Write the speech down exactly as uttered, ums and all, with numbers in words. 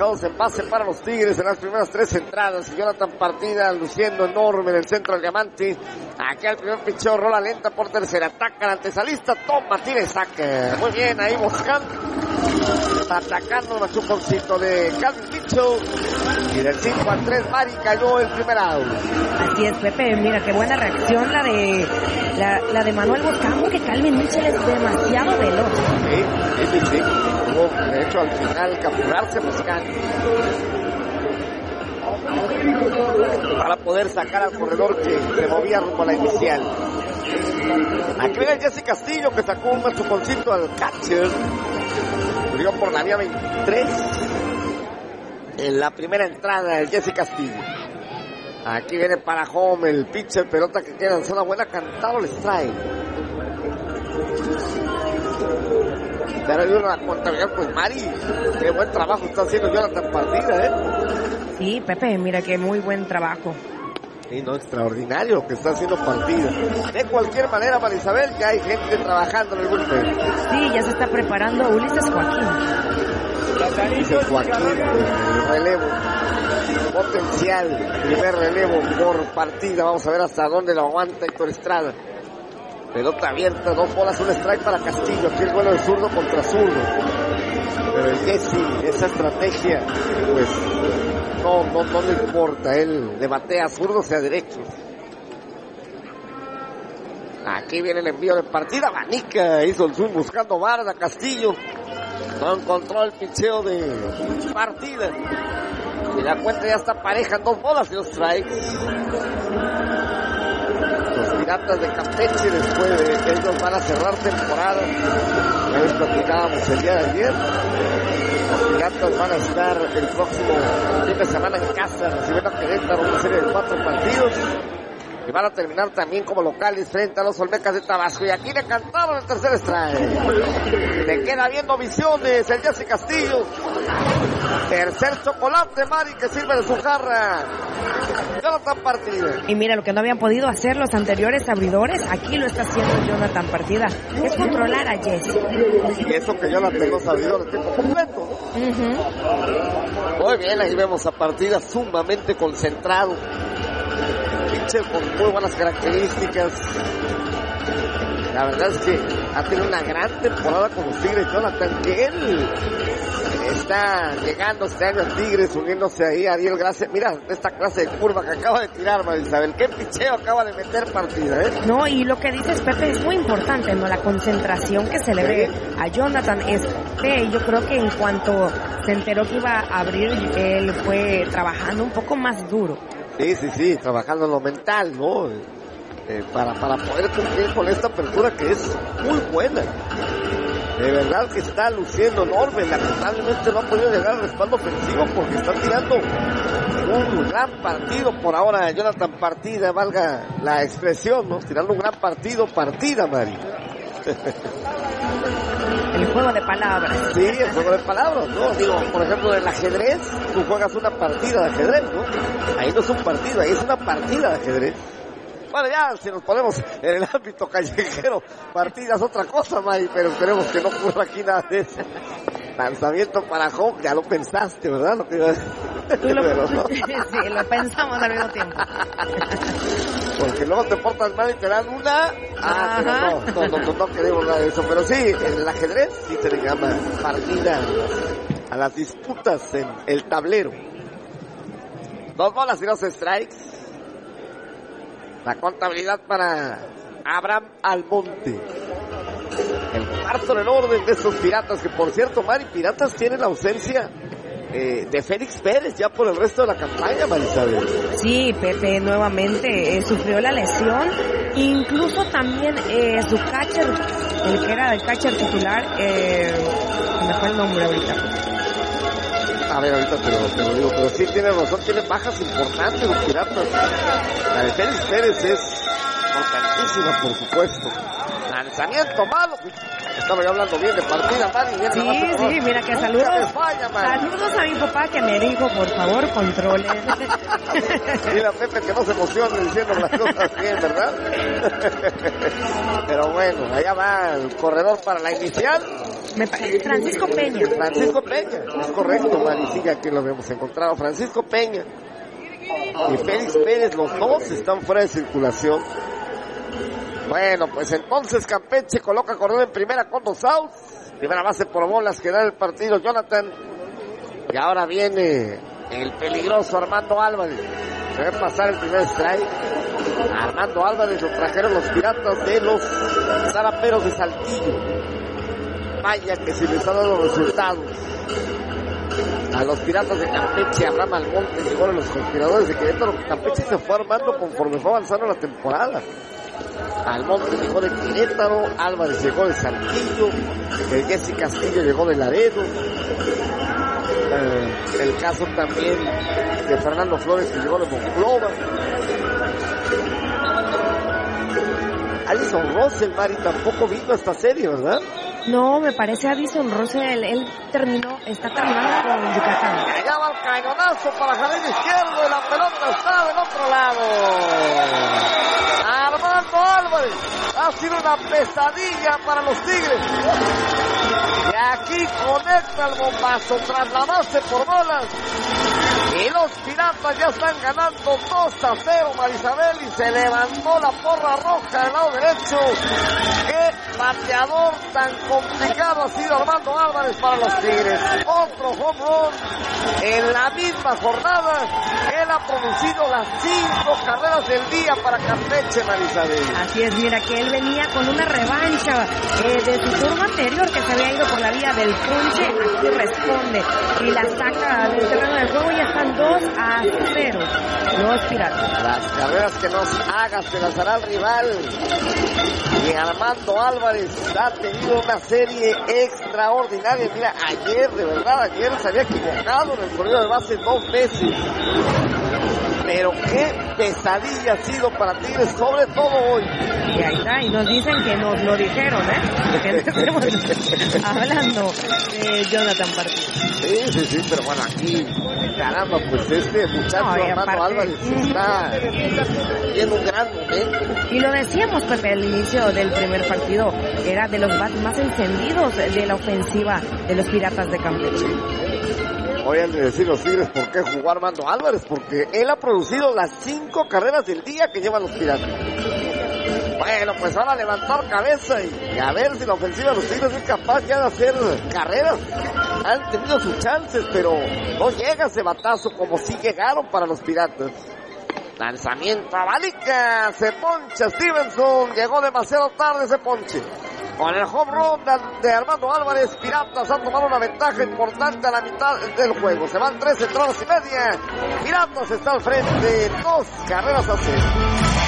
lanzados en base para los Tigres en las primeras tres entradas. Y Jonathan Partida luciendo enorme en el centro del diamante. Aquí el primer picheo, rola lenta por tercera. Ataca el antesalista, toma, tira y saca. Muy bien, ahí buscando. Atacando el machuconcito de Calvin Mitchell. Y del cinco al tres, Mari cayó el primer out. Así es, Pepe. Mira, qué buena reacción la de la, la de Manuel Boscampo, que Calvin Mitchell es demasiado veloz. Sí, sí, sí, sí. Tuvo, de hecho, al final capturarse Boscampo para poder sacar al corredor que se movía rumbo a la inicial. Aquí viene Jesse Castillo, que sacó un machuconcito al catcher. Murió por la vía veintitrés en la primera entrada el Jesse Castillo. Aquí viene para home el pitcher, pelota que queda en zona buena, cantado el strike. Pero hay una contabilidad, pues Mari, qué buen trabajo está haciendo Jonathan Partida, ¿eh? Sí, Pepe, mira que muy buen trabajo. Sí, no, extraordinario lo que está haciendo Partida. De cualquier manera, Marisabel, ya hay gente trabajando en el bullpen. Sí, ya se está preparando Ulises Joaquín. Ulises Joaquín, el relevo potencial, primer relevo por Partida. Vamos a ver hasta dónde lo aguanta Héctor Estrada. Pelota abierta, dos bolas, un strike para Castillo. Aquí el duelo de zurdo contra zurdo. Pero el Jesse, esa estrategia, pues no, no, no le importa. Él le batea a zurdo hacia derecho. Aquí viene el envío de Partida. Abanica, hizo el swing buscando barda. Castillo no encontró el picheo de Partida. Y la cuenta ya está pareja en dos bolas y dos strikes. Los Piratas de Campeche, después de ellos van a cerrar temporada. Ya les platicábamos el día de ayer. Los Piratas van a estar el próximo fin de semana en casa, recibiendo a Querétaro una serie de cuatro partidos. Y van a terminar también como locales frente a los Olmecas de Tabasco. Y aquí le cantaron el tercer strike. Le queda viendo visiones el Jesse Castillo. Tercer chocolate, Mari, que sirve de su jarra. Jonathan Partida. Y mira, lo que no habían podido hacer los anteriores abridores, aquí lo está haciendo Jonathan Partida. Es controlar a Jesse. Y eso que Jonathan no sabía de tiempo completo. Uh-huh. Muy bien, ahí vemos a Partida sumamente concentrado. Con muy buenas características. La verdad es que ha tenido una gran temporada con los Tigres, Jonathan, que él está llegando este año a Tigres, uniéndose ahí a Ariel Gracia. Mira esta clase de curva que acaba de tirar, Marisabel. Qué picheo acaba de meter Partida, ¿eh? No, y lo que dices, Pepe, es muy importante, ¿no? La concentración que se le ve a Jonathan es que yo creo que en cuanto se enteró que iba a abrir, él fue trabajando un poco más duro. Sí, sí, sí, trabajando en lo mental, ¿no? Eh, para, para poder cumplir con esta apertura que es muy buena. De verdad que está luciendo enorme. Lamentablemente no ha podido llegar al respaldo ofensivo porque está tirando un gran partido por ahora. Jonathan Partida, valga la expresión, ¿no? Tirando un gran partido, Partida, Mari. El juego de palabras. Sí, el juego de palabras, ¿no? Digo, por ejemplo, en el ajedrez, tú juegas una partida de ajedrez, ¿no? Ahí no es un partido, ahí es una partida de ajedrez. Bueno, ya, si nos ponemos en el ámbito callejero, partida es otra cosa, Mari, pero esperemos que no ocurra aquí nada de eso. Lanzamiento para home, ya lo pensaste, ¿verdad? Lo que iba a decir. Tú lo, pero, ¿no? Sí, lo pensamos al mismo tiempo. Porque luego te portas mal y te dan una. Ah, pero no, no, no, no, no queremos nada de eso. Pero sí, en el ajedrez sí se le llama partida a las disputas en el tablero. Dos bolas y dos strikes. La contabilidad para Abraham Almonte. El cuarto en el orden de estos Piratas, que por cierto, Mari, Piratas tiene la ausencia eh, de Félix Pérez ya por el resto de la campaña, Marisabel. Sí, Pepe nuevamente eh, sufrió la lesión, incluso también eh, su catcher, el que era el catcher titular, eh, me fue el nombre ahorita. A ver, ahorita te lo, te lo digo, pero sí tiene razón, tiene bajas importantes los Piratas. La de Félix Pérez es importantísima, por supuesto. Lanzamiento malo. Estaba yo hablando bien de partida, Manny. Bien, sí, sí, mira que saludos. Falla, saludos a mi papá que me dijo, por favor, controle. Mira, Pepe, que no se emocione diciendo las cosas bien, ¿verdad? Pero bueno, allá va el corredor para la inicial. Me Francisco Peña. Francisco Peña, es correcto, Manny. Sí, aquí lo hemos encontrado. Francisco Peña y Félix Pérez, los dos están fuera de circulación. Bueno, pues entonces Campeche coloca corredor en primera con dos outs. Primera base por bolas que da el partido Jonathan. Y ahora viene el peligroso Armando Álvarez. Se va a pasar el primer strike. Armando Álvarez lo trajeron los Piratas de los Zaraperos de Saltillo. Vaya que si les ha dado resultados a los Piratas de Campeche. Abraham Almonte llegó de los Conspiradores de Querétaro. Campeche se fue armando conforme fue avanzando la temporada. Almonte llegó de Querétaro, Álvarez llegó de Saltillo, el Jesse Castillo llegó de Laredo, eh, el caso también de Fernando Flores que llegó de Monclova. Alison Russell, Mari, tampoco vino a esta serie, ¿verdad? No, me parece Addison Russell, él terminó, está terminando con Yucatán. Allá va el cañonazo para jardín izquierdo y la pelota está del otro lado. Armando Álvarez, ha sido una pesadilla para los Tigres. Y aquí conecta el bombazo tras la base por bolas. Y los Piratas ya están ganando dos a cero, Marisabel, y se levantó la porra roja del lado derecho. ¡Qué bateador tan complicado ha sido Armando Álvarez para los Tigres! Otro home run en la misma jornada. Él ha producido las cinco carreras del día para Campeche, Marisabel. Así es, mira que él venía con una revancha eh, de su turno anterior que se había ido por la vía del ponche. Aquí responde y la saca del terreno de juego y están dos a cero los Piratas. Las carreras que nos haga se las hará el rival. Y Armando Álvarez ha tenido una serie extraordinaria. Mira, ayer, de verdad, ayer se había equivocado en el corrido de base dos veces. Pero qué pesadilla ha sido para Tigres, sobre todo hoy. Y ahí está, y nos dicen que nos lo dijeron, ¿eh? Que no estemos hablando de Jonathan Partido. Sí, sí, sí, pero bueno, aquí, caramba, pues este muchacho no, Armando aparte, Álvarez está viendo un gran momento. Y lo decíamos, Pepe, al inicio del primer partido, era de los bats más encendidos de la ofensiva de los Piratas de Campeche. Hoy han de decir los Tigres por qué jugó Armando Álvarez, porque él ha producido las cinco carreras del día que llevan los Piratas. Bueno, pues ahora levantar cabeza y, y a ver si la ofensiva de los Tigres es capaz ya de hacer carreras. Han tenido sus chances, pero no llega ese batazo como si llegaron para los Piratas. Lanzamiento a Balica, se poncha Stevenson, llegó demasiado tarde ese ponche. Con el home run de Armando Álvarez, Piratas han tomado una ventaja importante a la mitad del juego. Se van tres entradas y media. Piratas está al frente, dos carreras a cero.